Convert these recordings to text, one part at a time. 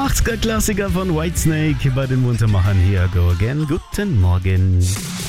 80er-Klassiker von Whitesnake bei den Muntermachern hier. Go Again. Guten Morgen.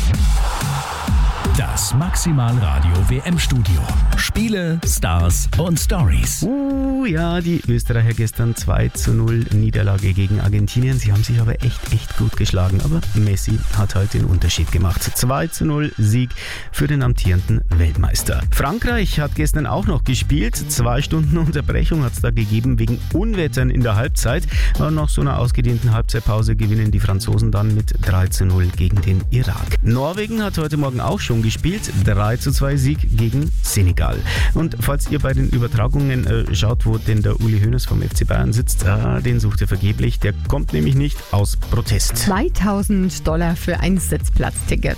Das Maximal Radio WM-Studio. Spiele, Stars und Stories. Ja, die Österreicher gestern 2:0 Niederlage gegen Argentinien. Sie haben sich aber echt gut geschlagen. Aber Messi hat halt den Unterschied gemacht. 2:0 Sieg für den amtierenden Weltmeister. Frankreich hat gestern auch noch gespielt. 2 Stunden Unterbrechung hat es da gegeben wegen Unwettern in der Halbzeit. Und nach so einer ausgedehnten Halbzeitpause gewinnen die Franzosen dann mit 3:0 gegen den Irak. Norwegen hat heute Morgen auch schon gespielt. 3:2 Sieg gegen Senegal. Und falls ihr bei den Übertragungen schaut, wo denn der Uli Hoeneß vom FC Bayern sitzt, den sucht ihr vergeblich. Der kommt nämlich nicht aus Protest. $2.000 für ein Sitzplatzticket,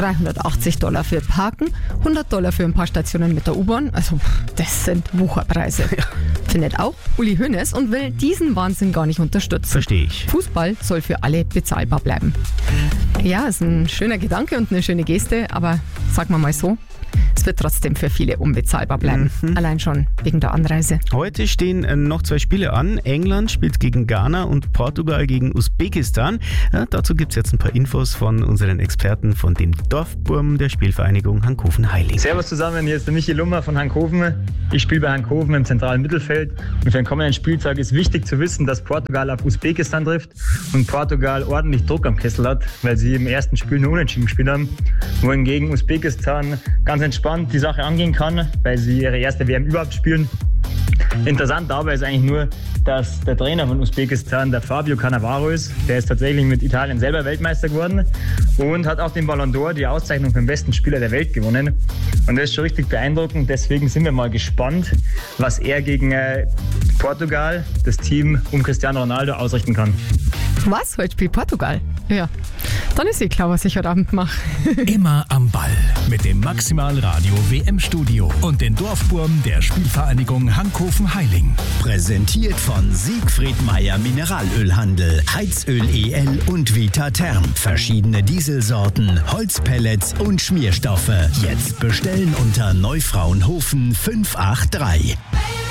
$380 für Parken, $100 für ein paar Stationen mit der U-Bahn. Also das sind Wucherpreise. Ja. Findet auch Uli Hoeneß und will diesen Wahnsinn gar nicht unterstützen. Verstehe ich. Fußball soll für alle bezahlbar bleiben. Ja, ist ein schöner Gedanke und eine schöne Geste, aber sagen wir mal so, es wird trotzdem für viele unbezahlbar bleiben. Allein schon wegen der Anreise. Heute stehen noch 2 Spiele an. England spielt gegen Ghana und Portugal gegen Usbekistan. Ja, dazu gibt es jetzt ein paar Infos von unseren Experten von dem Dorfburm der Spielvereinigung Hankhofen-Heiling. Servus zusammen, hier ist der Michi Lummer von Hankhofen. Ich spiele bei Hankhofen im zentralen Mittelfeld. Und für den kommenden Spieltag ist wichtig zu wissen, dass Portugal auf Usbekistan trifft und Portugal ordentlich Druck am Kessel hat, weil sie im ersten Spiel nur unentschieden gespielt haben. Wohingegen Usbekistan ganz entspannt die Sache angehen kann, weil sie ihre erste WM überhaupt spielen. Interessant dabei ist eigentlich nur, dass der Trainer von Usbekistan, der Fabio Cannavaro ist. Der ist tatsächlich mit Italien selber Weltmeister geworden und hat auch den Ballon d'Or, die Auszeichnung für den besten Spieler der Welt, gewonnen. Und das ist schon richtig beeindruckend. Deswegen sind wir mal gespannt, was er gegen Portugal, das Team um Cristiano Ronaldo, ausrichten kann. Was? Heute spielt Portugal? Ja, dann ist klar, was ich heute Abend mache. Immer am Ball mit dem Maximal Radio WM-Studio und den Dorfburm der Spielvereinigung Hankhofen-Heiling. Präsentiert von Siegfried Meyer Mineralölhandel, Heizöl EL und Vita Therm. Verschiedene Dieselsorten, Holzpellets und Schmierstoffe. Jetzt bestellen unter Neufraunhofen 583.